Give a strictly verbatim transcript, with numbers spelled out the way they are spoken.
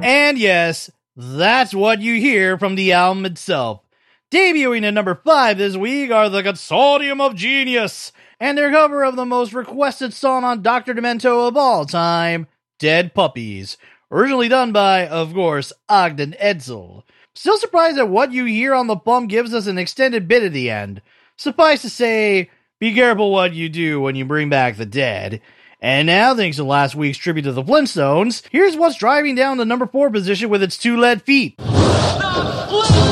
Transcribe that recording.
And yes, that's what you hear from the album itself. Debuting at number five this week are the Consortium of Genius, and their cover of the most requested song on Doctor Demento of all time, Dead Puppies, originally done by, of course, Ogden Edsel. Still surprised at what you hear on the bump gives us an extended bit at the end. Suffice to say, be careful what you do when you bring back the dead. And now, thanks to last week's tribute to the Flintstones, here's what's driving down the number four position with its two lead feet.